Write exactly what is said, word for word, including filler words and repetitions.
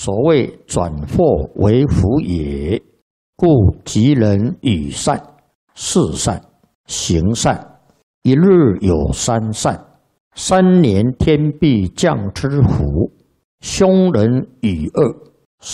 所谓转祸为福也，故吉人与善、事善、行善，一日有三善，三年天必降之福。凶人与恶，